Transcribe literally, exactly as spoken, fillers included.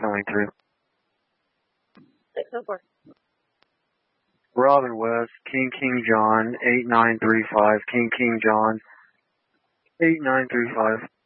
coming through. six oh four. Robin West, King King John, eight nine three five, King King John, eight nine three five.